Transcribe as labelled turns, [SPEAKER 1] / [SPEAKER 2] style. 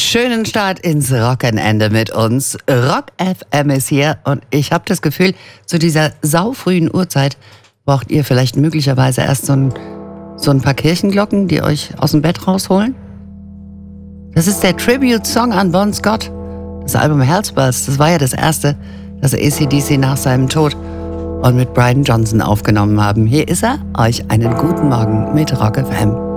[SPEAKER 1] schönen Start ins Wochenende mit uns. Rock FM ist hier und ich habe das Gefühl, zu dieser saufrühen Uhrzeit braucht ihr vielleicht möglicherweise erst so ein paar Kirchenglocken, die euch aus dem Bett rausholen. Das ist der Tribute-Song an Bon Scott. Das Album Hellspells, das war ja das erste, das AC/DC nach seinem Tod und mit Brian Johnson aufgenommen haben. Hier ist er. Euch einen guten Morgen mit Rock FM.